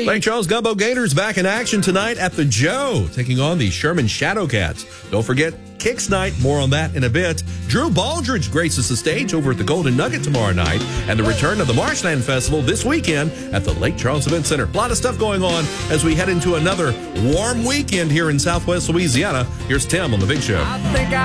Lake Charles Gumbo Gators back in action tonight at the Joe, taking on the Sherman Shadowcats. Don't forget Kicks Night, more on that in a bit. Drew Baldridge graces the stage over at the Golden Nugget tomorrow night, and the return of the Marshland Festival this weekend at the Lake Charles Event Center. A lot of stuff going on as we head into another warm weekend here in Southwest Louisiana. Here's Tim on The Big Show.